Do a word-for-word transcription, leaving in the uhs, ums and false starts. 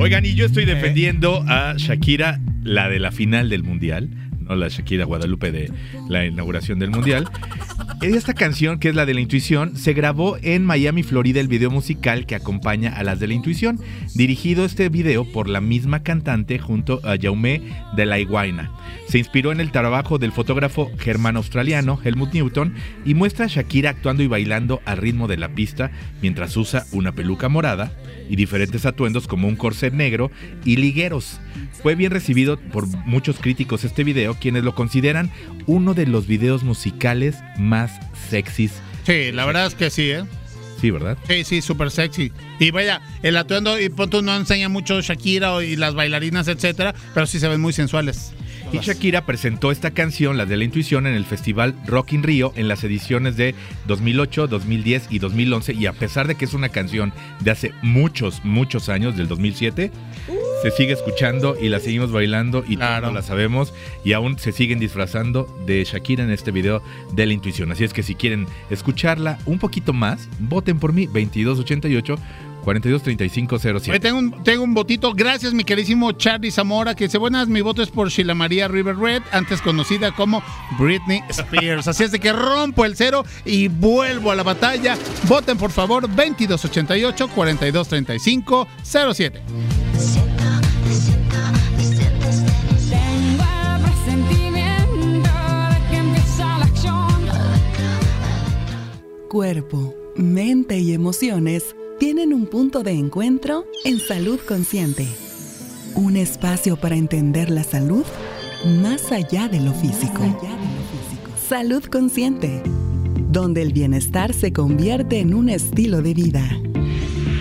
Oigan, y yo estoy defendiendo a Shakira, la de la final del Mundial, no la Shakira Guadalupe de la inauguración del Mundial. Esta canción, que es la de La Intuición, se grabó en Miami, Florida, el video musical que acompaña a las de La Intuición, dirigido este video por la misma cantante junto a Jaume de la Iguaina. Se inspiró en el trabajo del fotógrafo germano-australiano Helmut Newton y muestra a Shakira actuando y bailando al ritmo de la pista mientras usa una peluca morada y diferentes atuendos como un corset negro y ligueros. Fue bien recibido por muchos críticos este video, quienes lo consideran uno de los videos musicales más sexys. Sí, la verdad es que sí, ¿eh? Sí, ¿verdad? Sí, sí, súper sexy. Y vaya, el atuendo, y punto, no enseña mucho Shakira y las bailarinas, etcétera, pero sí se ven muy sensuales. Y Shakira presentó esta canción, la de La Intuición, en el festival Rock in Rio en las ediciones de dos mil ocho, dos mil diez y dos mil once. Y a pesar de que es una canción de hace muchos, muchos años, del dos mil siete, se sigue escuchando y la seguimos bailando y claro, todos la sabemos. Y aún se siguen disfrazando de Shakira en este video de La Intuición. Así es que si quieren escucharla un poquito más, voten por mí, veintidós ochenta y ocho, cuarenta y dos treinta y cinco cero siete. Tengo un, tengo un votito, gracias mi queridísimo Charlie Zamora, que dice, buenas, mi voto es por Sheila María River Red, antes conocida como Britney Spears. Así es de que rompo el cero y vuelvo a la batalla. Voten por favor, veintidós ochenta y ocho, cuarenta y dos treinta y cinco cero siete. Cuerpo, mente y emociones tienen un punto de encuentro en Salud Consciente. Un espacio para entender la salud más allá de lo físico. Salud Consciente, donde el bienestar se convierte en un estilo de vida.